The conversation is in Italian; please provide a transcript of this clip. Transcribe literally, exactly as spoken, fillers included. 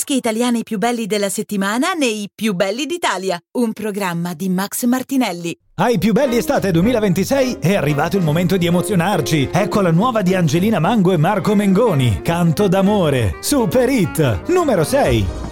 dischi italiani più belli della settimana nei Più belli d'Italia, un programma di Max Martinelli. Ai Più belli estate duemilaventisei è arrivato il momento di emozionarci. Ecco la nuova di Angelina Mango e Marco Mengoni, Canto d'amore, super hit, numero sei.